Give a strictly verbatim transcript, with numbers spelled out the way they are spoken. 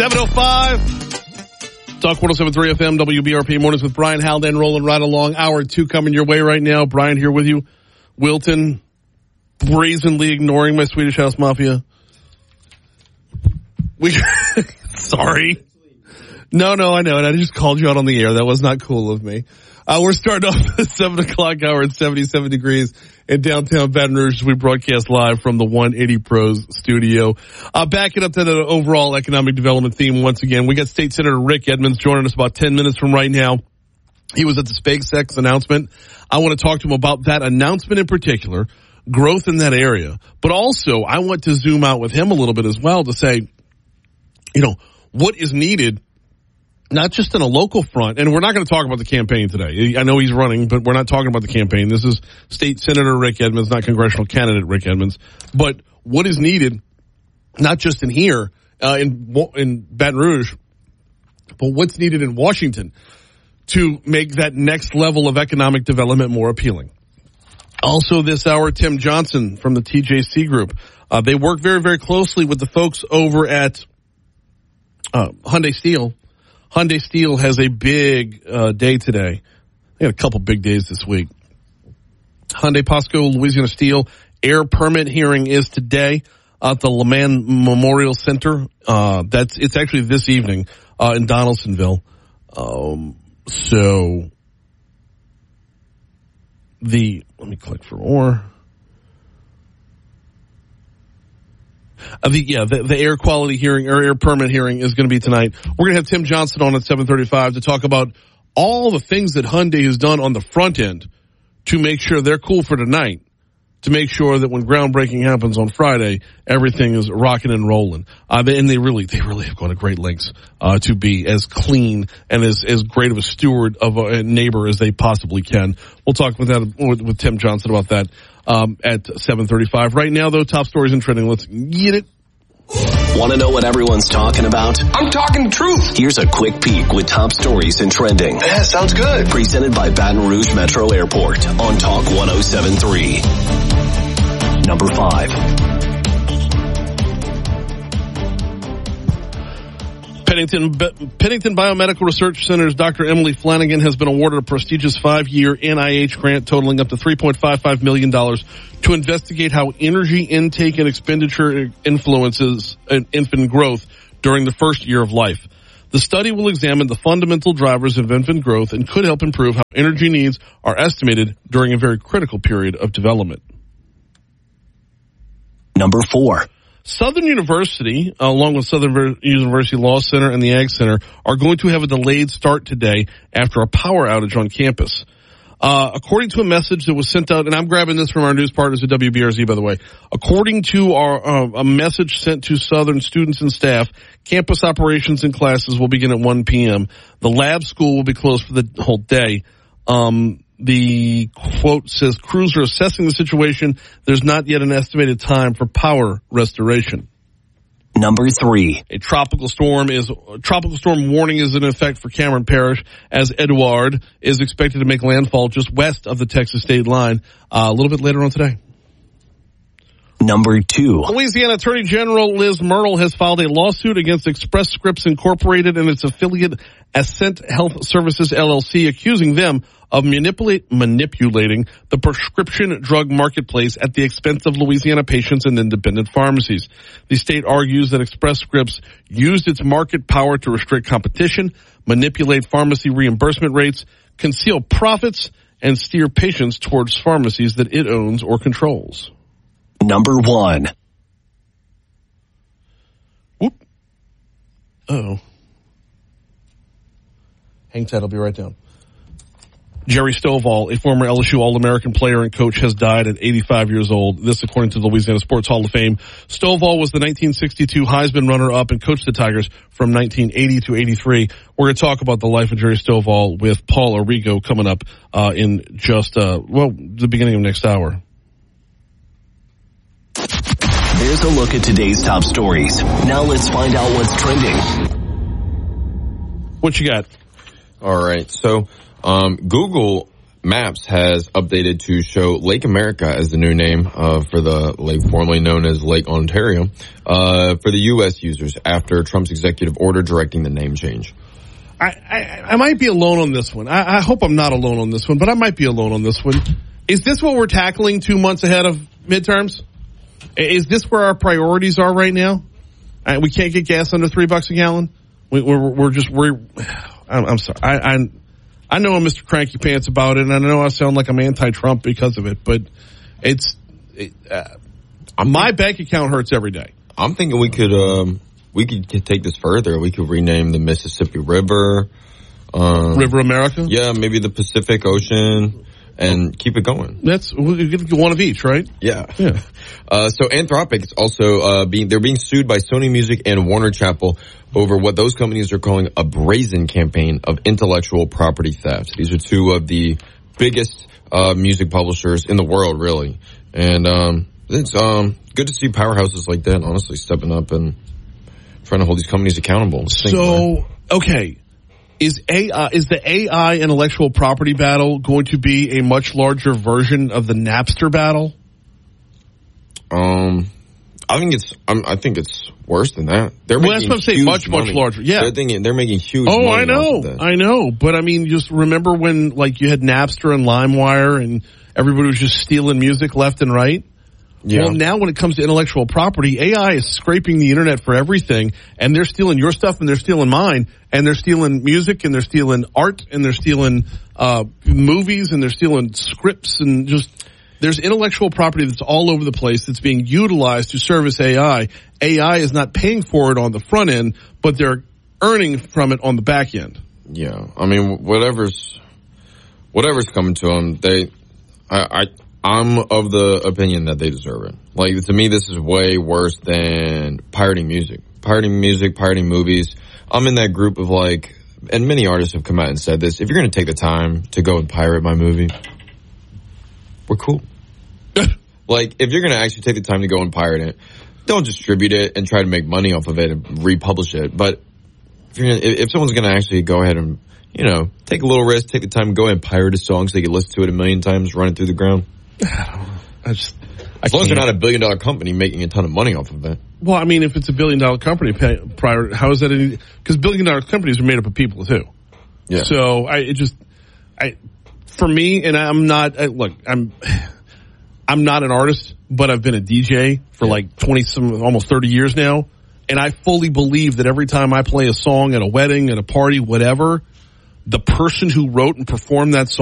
seven oh five. Talk one oh seven point three F M, W B R P Mornings with Brian Haldane rolling right along. Hour two coming your way right now. Brian here with you. Wilton brazenly ignoring my Swedish House Mafia. We sorry. No, no, I know. And I just called you out on the air. That was not cool of me. Uh, we're starting off the seven o'clock hour at seventy-seven degrees in downtown Baton Rouge. We broadcast live from the one eighty Pros studio. Uh, backing up to the overall economic development theme once again, we got State Senator Rick Edmonds joining us about ten minutes from right now. He was at the SpaceX announcement. I want to talk to him about that announcement in particular, growth in that area. But also, I want to zoom out with him a little bit as well to say, you know, what is needed not just on a local front, and we're not going to talk about the campaign today. I know he's running, but we're not talking about the campaign. This is State Senator Rick Edmonds, not congressional candidate Rick Edmonds. But what is needed, not just in here, uh, in in Baton Rouge, but what's needed in Washington to make that next level of economic development more appealing. Also this hour, Tim Johnson from the T J C Group. Uh, they work very, very closely with the folks over at uh, Hyundai Steel. Hyundai Steel has a big uh, day today. They had a couple big days this week. Hyundai Pasco Louisiana Steel air permit hearing is today at the LeMan Memorial Center. Uh, that's it's actually this evening uh, in Donaldsonville. Um, so the let me click for more. Uh, the, yeah, the, the air quality hearing or air permit hearing is going to be tonight. We're going to have Tim Johnson on at seven thirty-five to talk about all the things that Hyundai has done on the front end to make sure they're cool for tonight, to make sure that when groundbreaking happens on Friday, everything is rocking and rolling. Uh, they, and they really, they really have gone to great lengths uh, to be as clean and as, as great of a steward of a, a neighbor as they possibly can. We'll talk with that with, with Tim Johnson about that. Um, at seven thirty-five. Right now, though, top stories and trending. Let's get it. Want to know what everyone's talking about? I'm talking truth. Here's a quick peek with top stories and trending. Yeah, sounds good. Presented by Baton Rouge Metro Airport on Talk one oh seven point three. Number five. Pennington, Pennington Biomedical Research Center's Doctor Emily Flanagan has been awarded a prestigious five-year N I H grant totaling up to three point five five million dollars to investigate how energy intake and expenditure influences infant growth during the first year of life. The study will examine the fundamental drivers of infant growth and could help improve how energy needs are estimated during a very critical period of development. Number four. Southern University, uh, along with Southern University Law Center and the Ag Center, are going to have a delayed start today after a power outage on campus. Uh, according to a message that was sent out, and I'm grabbing this from our news partners at W B R Z, by the way. According to our uh, a message sent to Southern students and staff, campus operations and classes will begin at one p.m. The lab school will be closed for the whole day. Um, The quote says, crews are assessing the situation. There's not yet an estimated time for power restoration. Number three. A tropical storm is, a tropical storm warning is in effect for Cameron Parish as Edouard is expected to make landfall just west of the Texas state line uh, a little bit later on today. Number two. Louisiana Attorney General Liz Myrtle has filed a lawsuit against Express Scripts Incorporated and its affiliate Ascent Health Services L L C, accusing them of manipulate, manipulating the prescription drug marketplace at the expense of Louisiana patients and independent pharmacies. The state argues that Express Scripts used its market power to restrict competition, manipulate pharmacy reimbursement rates, conceal profits, and steer patients towards pharmacies that it owns or controls. Number one. Whoop. Uh-oh. Hang tight, I'll be right down. Jerry Stovall, a former L S U All-American player and coach, has died at eighty-five years old. This according to the Louisiana Sports Hall of Fame. Stovall was the nineteen sixty-two Heisman runner-up and coached the Tigers from nineteen eighty to eighty-three. We're going to talk about the life of Jerry Stovall with Paul Arrigo coming up uh, in just, uh, well, the beginning of next hour. There's a look at today's top stories. Now let's find out what's trending. What you got? All right. So um, Google Maps has updated to show Lake America as the new name uh, for the lake formerly known as Lake Ontario uh, for the U S users after Trump's executive order directing the name change. I, I, I might be alone on this one. I, I hope I'm not alone on this one, but I might be alone on this one. Is this what we're tackling two months ahead of midterms? Is this where our priorities are right now? Uh, we can't get gas under three bucks a gallon. We, we're, we're just we're. I'm, I'm sorry. I, I I know I'm Mister Cranky Pants about it, and I know I sound like I'm anti-Trump because of it. But it's it, uh, my bank account hurts every day. I'm thinking we could um, we could take this further. We could rename the Mississippi River, um, River America. Yeah, maybe the Pacific Ocean. And keep it going. That's we get one of each, right? Yeah. Yeah. Uh, so Anthropic is also uh, being they're being sued by Sony Music and Warner Chappell over what those companies are calling a brazen campaign of intellectual property theft. These are two of the biggest uh, music publishers in the world, really. And um, it's um, good to see powerhouses like that, honestly, stepping up and trying to hold these companies accountable. So, okay. Is A I, is the A I intellectual property battle going to be a much larger version of the Napster battle? Um, I think it's. Um, I think it's worse than that. They're well, making that's what I'm saying. Much, money. much larger. Yeah, they're thinking they're making huge. Oh, money I know, off of that. I know. But I mean, just remember when like you had Napster and LimeWire, and everybody was just stealing music left and right. Yeah. Well, now when it comes to intellectual property, A I is scraping the internet for everything, and they're stealing your stuff, and they're stealing mine, and they're stealing music, and they're stealing art, and they're stealing uh movies, and they're stealing scripts, and just there's intellectual property that's all over the place that's being utilized to service A I. A I is not paying for it on the front end, but they're earning from it on the back end. Yeah, I mean, whatever's whatever's coming to them, they, I. I I'm of the opinion that they deserve it. Like, to me, this is way worse than pirating music. Pirating music, pirating movies. I'm in that group of, like, and many artists have come out and said this, if you're going to take the time to go and pirate my movie, we're cool. Like, if you're going to actually take the time to go and pirate it, don't distribute it and try to make money off of it and republish it. But if, you're gonna, if someone's going to actually go ahead and, you know, take a little risk, take the time to go and pirate a song so they can listen to it a million times, run it through the ground. I don't know. I just, I as long as can't. they're not a billion dollar company making a ton of money off of it. Well, I mean, if it's a billion dollar company, pay, prior, how is that any, because billion dollar companies are made up of people too. Yeah. So I, it just, I, for me, and I'm not, I, look, I'm, I'm not an artist, but I've been a D J for yeah. like twenty some, almost thirty years now. And I fully believe that every time I play a song at a wedding, at a party, whatever, the person who wrote and performed that song